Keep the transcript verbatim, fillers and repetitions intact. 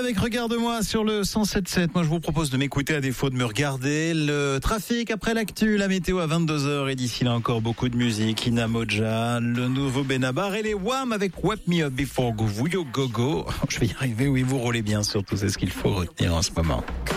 avec Regarde-moi sur le cent sept sept. Moi, je vous propose de m'écouter à défaut de me regarder. Le trafic après l'actu, la météo à vingt-deux heures et d'ici là encore beaucoup de musique. Ina Moja, le nouveau Benabar et les Wham avec Wake Me Up Before Go, You Go Go. Je vais y arriver, oui, vous roulez bien surtout, c'est ce qu'il faut retenir en ce moment.